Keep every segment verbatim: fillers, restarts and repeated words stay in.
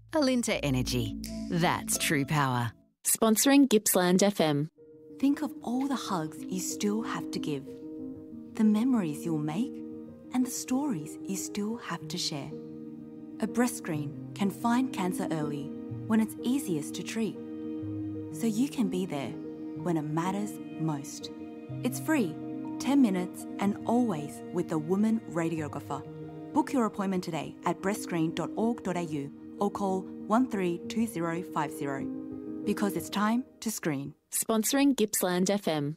Alinta Energy. That's true power. Sponsoring Gippsland F M. Think of all the hugs you still have to give, the memories you'll make, and the stories you still have to share. A breast screen can find cancer early when it's easiest to treat, so you can be there when it matters most. It's free, ten minutes, and always with a woman radiographer. Book your appointment today at breast screen dot org dot a u or call one three two zero five zero, because it's time to screen. Sponsoring Gippsland F M.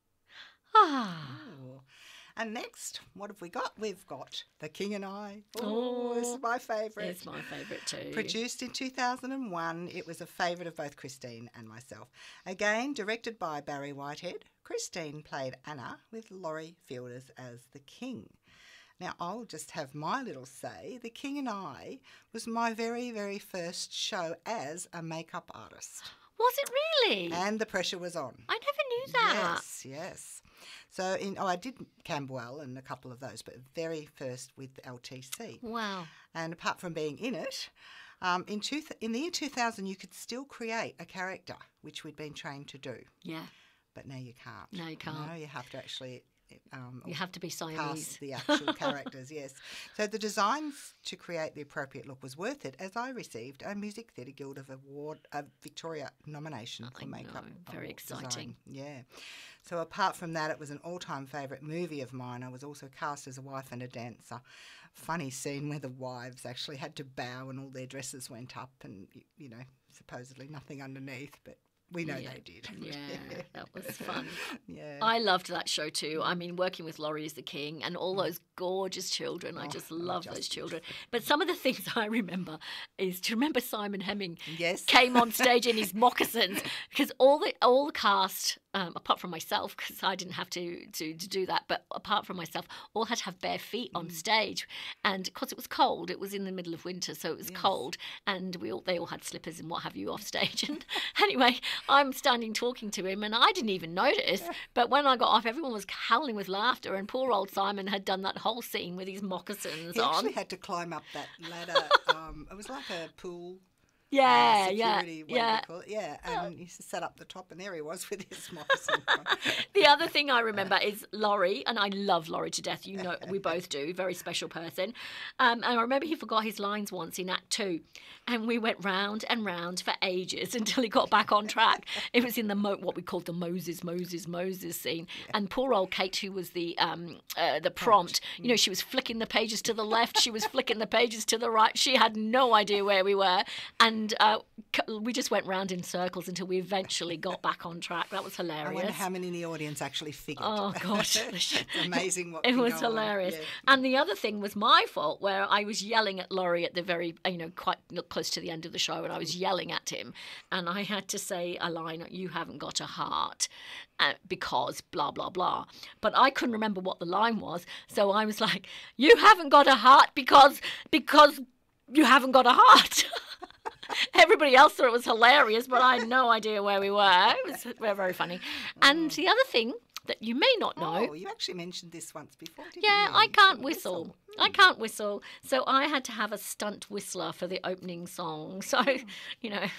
Ah. Ooh. And next, what have we got? We've got The King and I. Ooh, oh, this is my favourite. It's my favourite too. Produced in two thousand one, it was a favourite of both Christine and myself. Again, directed by Barry Whitehead, Christine played Anna with Laurie Fielders as the King. Now, I'll just have my little say. The King and I was my very, very first show as a makeup artist. Was it really? And the pressure was on. I never knew that. Yes, yes. So, in, oh, I did Camberwell and a couple of those, but very first with L T C. Wow. And apart from being in it, um, in, two th- in the year two thousand, you could still create a character, which we'd been trained to do. Yeah. But now you can't. No, you can't. No, you have to actually... Um, you have to be Siamese. Cast the actual characters, yes. So the designs to create the appropriate look was worth it, as I received a Music Theatre Guild of Award, a Victoria nomination I for makeup. know, very exciting. Design. Yeah. So apart from that, it was an all-time favourite movie of mine. I was also cast as a wife and a dancer. Funny scene where the wives actually had to bow and all their dresses went up and, you know, supposedly nothing underneath, but we know yeah. they did. Yeah, that was fun. Yeah. I loved that show too. I mean, working with Laurie as the King and all those gorgeous children. Oh, I just oh, love just those children. But some of the things I remember is, do you remember Simon Hemming Yes. came on stage in his moccasins? Because all the all the cast, um, apart from myself, because I didn't have to, to to do that, but apart from myself, all had to have bare feet on Mm. stage. And because it was cold, it was in the middle of winter, so it was Yes. cold, and we all they all had slippers and what have you off stage. And anyway, I'm standing talking to him, and I didn't even notice. But when I got off, everyone was howling with laughter, and poor old Simon had done that whole scene with his moccasins He on. actually had to climb up that ladder. um, it was like a pool. Yeah, uh, yeah, security, what do yeah. you call it? Yeah, and he sat up the top, and there he was with his moccasin on. The other thing I remember is Laurie, and I love Laurie to death. You know, we both do. Very special person. Um, and I remember he forgot his lines once in Act Two, and we went round and round for ages until he got back on track. It was in the mo- what we called the Moses, Moses, Moses scene, and poor old Kate, who was the um, uh, the prompt. You know, she was flicking the pages to the left, she was flicking the pages to the right. She had no idea where we were, and. And uh, we just went round in circles until we eventually got back on track. That was hilarious. I wonder how many in the audience actually figured. Oh, gosh. It's amazing what It can was go on. hilarious. Yeah. And the other thing was my fault, where I was yelling at Laurie at the very, you know, quite close to the end of the show, and I was yelling at him. And I had to say a line, "You haven't got a heart," uh, because blah, blah, blah. But I couldn't remember what the line was. So I was like, "You haven't got a heart because, because you haven't got a heart." Everybody else thought it was hilarious, but I had no idea where we were. It was very, very funny. And the other thing that you may not know... Oh, you actually mentioned this once before, didn't Yeah, you? I You can't couldn't whistle. I can't whistle. So I had to have a stunt whistler for the opening song. So, you know,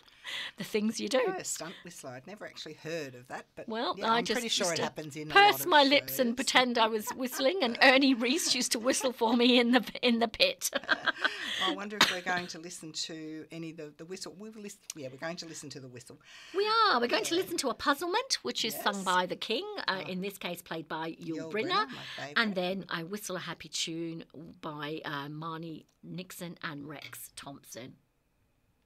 the things you do. Oh, a stunt whistler. I'd never actually heard of that, but Well, yeah, I I'm just pretty sure used it to happens in a lot purse of my lips and shows. pretend I was whistling, and Ernie Reese used to whistle for me in the in the pit. I wonder if we're going to listen to any of the, the whistle. We've list, yeah, we're going to listen to the whistle. We are. We're going to listen to A Puzzlement, which is Yes. sung by the King, uh, in this case played by Yul Yul Brynner. Brynner, my favourite. And then I Whistle a Happy Tune by uh, Marnie Nixon and Rex Thompson.